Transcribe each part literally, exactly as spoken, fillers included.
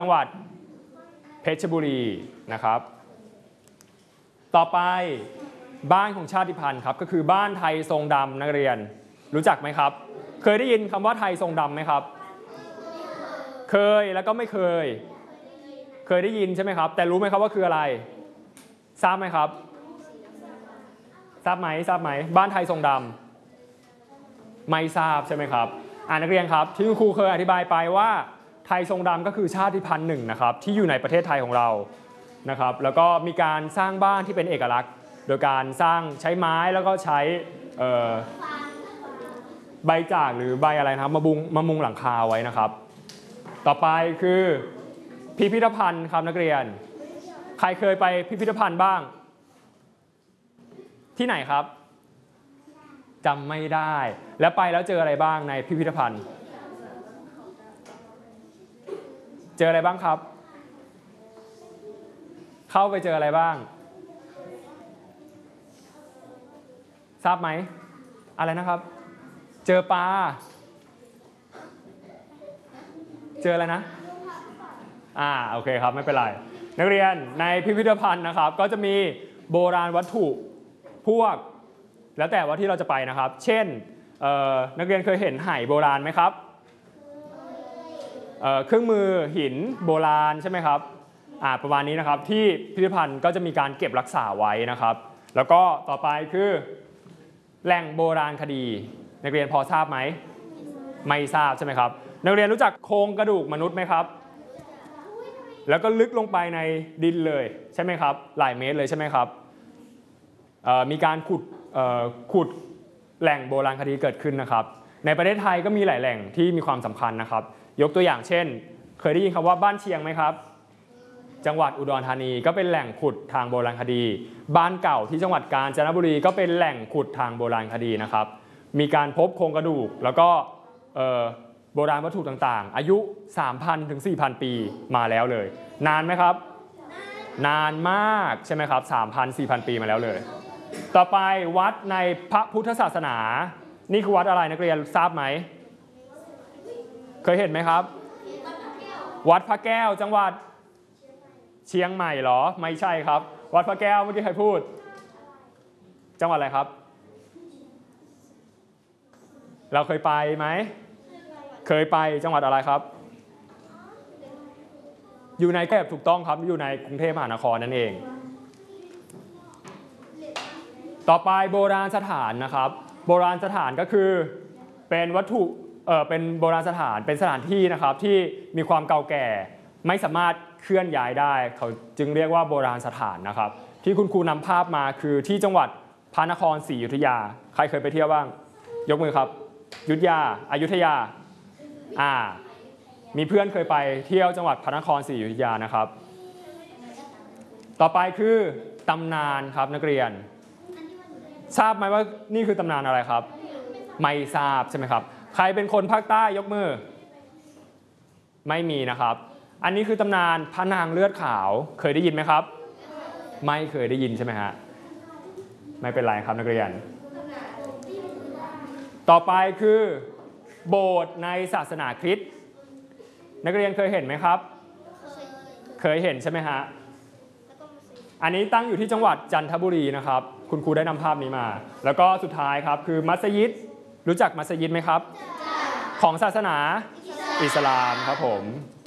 จังหวัดเพชรบุรีนะครับต่อไปบ้านของชาติพันธุ์ครับก็คือบ้านไทยทรงดำนักเรียนรู้จักไหมครับเคยได้ยินคำว่าไทยทรงดำไหมครับเคยแล้วก็ไม่เคยเคยได้ยินใช่ไหมครับแต่รู้ไหมครับว่าคืออะไรทราบไหมครับทราบไหมทราบไหมบ้านไทยทรงดำไม่ทราบใช่ไหมครับอ่านักเรียนครับที่คุณครูเคยอธิบายไปว่าไทยทรงดำก็คือชาติพันธุ์หนึ่งนะครับที่อยู่ในประเทศไทยของเรานะครับแล้วก็มีการสร้างบ้านที่เป็นเอกลักษณ์โดยการสร้างใช้ไม้แล้วก็ใช้ใบจากหรือใบอะไรนะครับมาบุงมามุงหลังคาไว้นะครับต่อไปคือพิพิธภัณฑ์ครับนักเรียนใครเคยไปพิพิธภัณฑ์บ้างที่ไหนครับจำไม่ได้แล้วไปแล้วเจออะไรบ้างในพิพิธภัณฑ์เจออะไรบ้างครับเข้าไปเจออะไรบ้างทราบไหมอะไรนะครับเจอปลาเจออะไรนะอ่าโอเคครับไม่เป็นไรนักเรียนในพิพิธภัณฑ์นะครับก็จะมีโบราณวัตถุพวกแล้วแต่ว่าที่เราจะไปนะครับเช่นนักเรียนเคยเห็นไหโบราณไหมครับเครื่องมือหินโบราณใช่ไหมครับอ่าประมาณนี้นะครับที่พิพิธภัณฑ์ก็จะมีการเก็บรักษาไว้นะครับแล้วก็ต่อไปคือแหล่งโบราณคดีนักเรียนพอทราบไหมไม่ทราบใช่ไหมครับนักเรียนรู้จักโครงกระดูกมนุษย์ไหมครับแล้วก็ลึกลงไปในดินเลยใช่ไหมครับหลายเมตรเลยใช่ไหมครับมีการขุดขุดแหล่งโบราณคดีเกิดขึ้นนะครับในประเทศไทยก็มีหลายแหล่งที่มีความสำคัญนะครับยกตัวอย่างเช่นเคยได้ยินคำว่าบ้านเชียงไหมครับจังหวัดอุดรธานีก็เป็นแหล่งขุดทางโบราณคดีบ้านเก่าที่จังหวัดกาญจนบุรีก็เป็นแหล่งขุดทางโบราณคดีนะครับมีการพบโครงกระดูกแล้วก็โบราณวัตถุต่างๆอายุ สามพัน ถึง สี่พัน ปีมาแล้วเลยนานไหมครับนานมากใช่ไหมครับ สามพัน สี่พัน ปีมาแล้วเลยต่อไปวัดในพระพุทธศาสนานี่คือวัดอะไรนักเรียนทราบไหมเคยเห็นไหมครับวัดพระแก้วจังหวัดเชียงใหม่เหรอไม่ใช่ครับวัดพระแก้วเมื่อกี้ใครพูดจังหวัดอะไรครับเราเคยไปไหมเคยไปจังหวัดอะไรครับอยู่ในกรุงเทพถูกต้องครับอยู่ในกรุงเทพมหานครนั่นเองต่อไปโบราณสถานนะครับโบราณสถานก็คือเป็นวัตถุเอ่อเป็นโบราณสถานเป็นสถานที่นะครับที่มีความเก่าแก่ไม่สามารถเคลื่อนย้ายได้เขาจึงเรียกว่าโบราณสถานนะครับที่คุณครูนำภาพมาคือที่จังหวัดพระนครศรีอยุธยาใครเคยไปเที่ยวบ้างยกมือครับอยุธยาอยุธยาอ่ามีเพื่อนเคยไปเที่ยวจังหวัดพระนครศรีอยุธยานะครับต่อไปคือตำนานครับนักเรียนทราบไหมว่านี่คือตำนานอะไรครับไม่ทราบใช่ไหมครับใครเป็นคนภาคใต้ยกมือไม่มีนะครับอันนี้คือตำนานพระนางเลือดขาวเคยได้ยินไหมครับไม่เคยได้ยินใช่ไหมฮะไม่เป็นไรครับนักเรียนต่อไปคือโบสถ์ในศาสนาคริสต์นักเรียนเคยเห็นไหมครับเคยเห็นใช่ไหมฮะอันนี้ตั้งอยู่ที่จังหวัดจันทบุรีนะครับคุณครูได้นำภาพนี้มาแล้วก็สุดท้ายครับคือมัสยิดรู้จักมัสยิดไหมครับของศาสนาอิสลามครับผม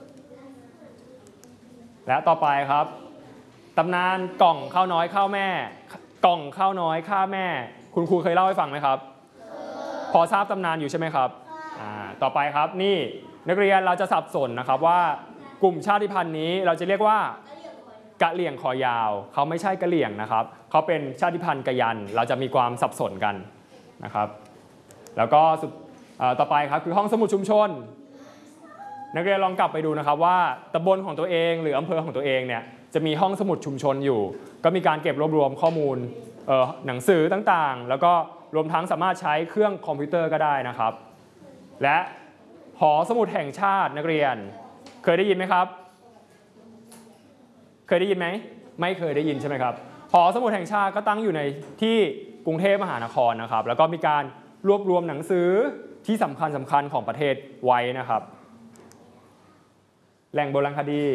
และต่อไปครับตำนานกล่องข้าวน้อยข้าวแม่กล่องข้าวน้อยข้าแม่คุณครูเคยเล่าให้ฟังไหมครับพอทราบตำนานอยู่ใช่ไหมครับอ่าต่อไปครับนี่นักเรียนเราจะสับสนนะครับว่ากลุ่มชาติพันธุ์นี้เราจะเรียกว่ากะเหลี่ยงคอยาวเขาไม่ใช่กะเหลี่ยงนะครับเขาเป็นชาติพันธุ์กะยันเราจะมีความสับสนกันนะครับแล้วก็ต่อไปครับคือห้องสมุดชุมชนนักเรียนลองกลับไปดูนะครับว่าตำบลของตัวเองหรืออำเภอของตัวเองเนี่ยจะมีห้องสมุดชุมชนอยู่ก็มีการเก็บรวบรวมข้อมูลหนังสือต่างๆแล้วก็รวมทั้งสามารถใช้เครื่องคอมพิวเตอร์ก็ได้นะครับและหอสมุดแห่งชาตินักเรียนเคยได้ยินไหมครับเคยได้ยินไหมไม่เคยได้ยินใช่ไหมครับหอสมุดแห่งชาติก็ตั้งอยู่ในที่กรุงเทพมหานครนะครับแล้วก็มีการรวบรวมหนังสือที่สำคัญสำคัญของประเทศไว้นะครับแหล่งโบราณคดี